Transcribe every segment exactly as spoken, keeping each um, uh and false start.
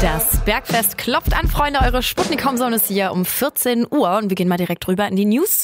Das Bergfest klopft an, Freunde. Eure Sputnik-Homezone ist hier um vierzehn Uhr und wir gehen mal direkt rüber in die News.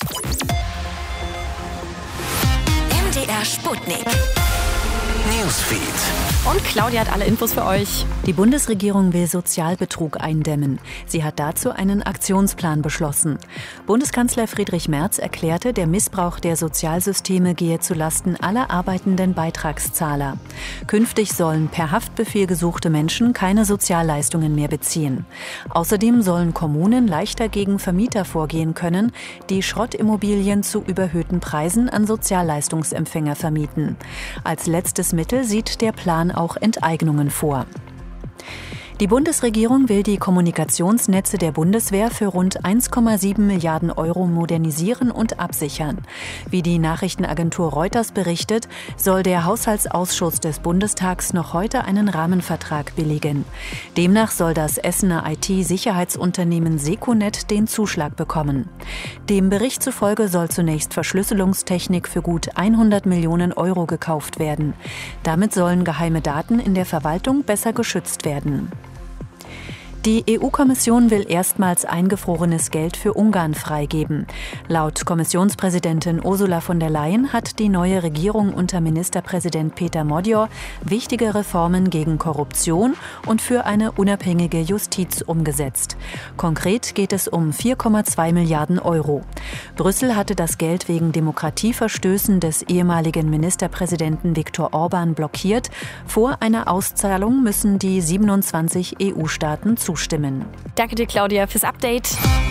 M D R Sputnik Newsfeed. Und Claudia hat alle Infos für euch. Die Bundesregierung will Sozialbetrug eindämmen. Sie hat dazu einen Aktionsplan beschlossen. Bundeskanzler Friedrich Merz erklärte, der Missbrauch der Sozialsysteme gehe zulasten aller arbeitenden Beitragszahler. Künftig sollen per Haftbefehl gesuchte Menschen keine Sozialleistungen mehr beziehen. Außerdem sollen Kommunen leichter gegen Vermieter vorgehen können, die Schrottimmobilien zu überhöhten Preisen an Sozialleistungsempfänger vermieten. Als letztes Mittel sieht der Plan auch Enteignungen vor. Die Bundesregierung will die Kommunikationsnetze der Bundeswehr für rund eins Komma sieben Milliarden Euro modernisieren und absichern. Wie die Nachrichtenagentur Reuters berichtet, soll der Haushaltsausschuss des Bundestags noch heute einen Rahmenvertrag billigen. Demnach soll das Essener I T-Sicherheitsunternehmen Secunet den Zuschlag bekommen. Dem Bericht zufolge soll zunächst Verschlüsselungstechnik für gut hundert Millionen Euro gekauft werden. Damit sollen geheime Daten in der Verwaltung besser geschützt werden. Die E U-Kommission will erstmals eingefrorenes Geld für Ungarn freigeben. Laut Kommissionspräsidentin Ursula von der Leyen hat die neue Regierung unter Ministerpräsident Peter Modjor wichtige Reformen gegen Korruption und für eine unabhängige Justiz umgesetzt. Konkret geht es um vier Komma zwei Milliarden Euro. Brüssel hatte das Geld wegen Demokratieverstößen des ehemaligen Ministerpräsidenten Viktor Orban blockiert. Vor einer Auszahlung müssen die siebenundzwanzig E U-Staaten zustimmen. Stimmen. Danke dir, Claudia, fürs Update.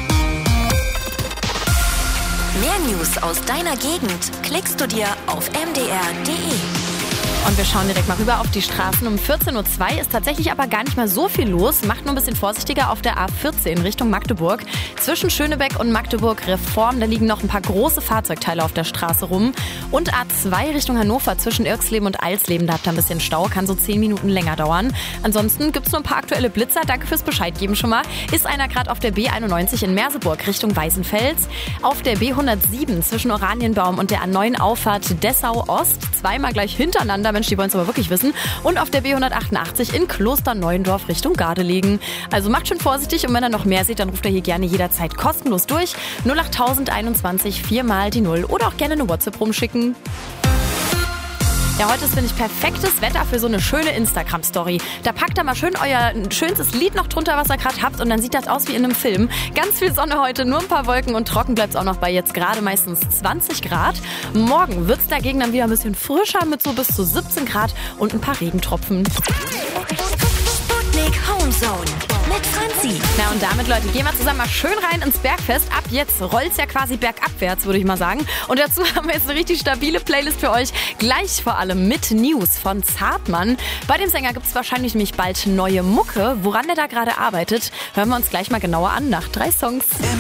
Mehr News aus deiner Gegend klickst du dir auf m d r punkt d e. Und wir schauen direkt mal rüber auf die Straßen. Um vierzehn Uhr zwei ist tatsächlich aber gar nicht mehr so viel los. Macht nur ein bisschen vorsichtiger auf der A vierzehn Richtung Magdeburg. Zwischen Schönebeck und Magdeburg-Reform, da liegen noch ein paar große Fahrzeugteile auf der Straße rum. Und A zwei Richtung Hannover zwischen Irxleben und Alsleben, da habt ihr ein bisschen Stau, kann so zehn Minuten länger dauern. Ansonsten gibt es nur ein paar aktuelle Blitzer. Danke fürs Bescheid geben schon mal. Ist einer gerade auf der B einundneunzig in Merseburg Richtung Weißenfels. Auf der B hundertsieben zwischen Oranienbaum und der A neun Auffahrt Dessau Ost. Zweimal gleich hintereinander. Mensch, die wollen es aber wirklich wissen. Und auf der B hundertachtundachtzig in Klosterneuendorf Richtung Gardelegen. Also macht schön vorsichtig und wenn ihr noch mehr seht, dann ruft ihr hier gerne jederzeit kostenlos durch. null acht einundzwanzig viermal die null oder auch gerne eine WhatsApp rumschicken. Ja, heute ist, finde ich, perfektes Wetter für so eine schöne Instagram-Story. Da packt ihr mal schön euer schönstes Lied noch drunter, was ihr gerade habt und dann sieht das aus wie in einem Film. Ganz viel Sonne heute, nur ein paar Wolken und trocken bleibt es auch noch bei jetzt gerade meistens zwanzig Grad. Morgen wird es dagegen dann wieder ein bisschen frischer mit so bis zu siebzehn Grad und ein paar Regentropfen. Sputnik Homezone mit Franzi. Na und damit, Leute, gehen wir zusammen mal schön rein ins Bergfest. Ab jetzt rollt's ja quasi bergabwärts, würde ich mal sagen. Und dazu haben wir jetzt eine richtig stabile Playlist für euch. Gleich vor allem mit News von Zartmann. Bei dem Sänger gibt's wahrscheinlich nämlich bald neue Mucke. Woran der da gerade arbeitet, hören wir uns gleich mal genauer an nach drei Songs.